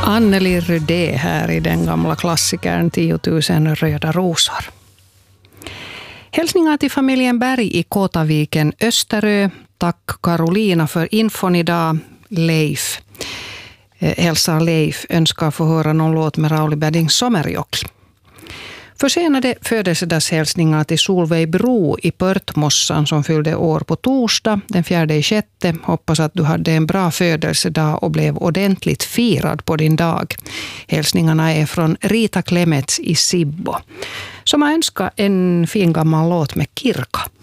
Anneli Rydé här i den gamla klassikern 10 000 röda rosor. Hälsningar till familjen Berg i Kåtaviken, Österö. Tack Karolina för infon idag. Leif. Hälsar Leif, önskar få höra någon låt med Rauli Badding Sommerjoki. Försenade födelsedagshälsningar till Solveig Bro i Pörtmossan som fyllde år på torsdag den 4/6. Hoppas att du hade en bra födelsedag och blev ordentligt firad på din dag. Hälsningarna är från Rita Klemets i Sibbo, som har önskat en fin gammal låt med Kirka.